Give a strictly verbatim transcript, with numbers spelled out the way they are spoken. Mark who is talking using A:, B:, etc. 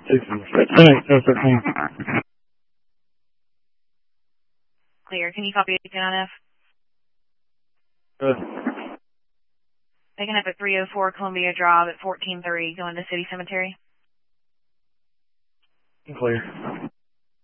A: Thanks, that's thirteen.
B: Clear. Can you copy eighteen on F?
A: Good.
B: Picking up at three oh four Columbia Drive at fourteen thirty, going to City Cemetery.
A: Clear.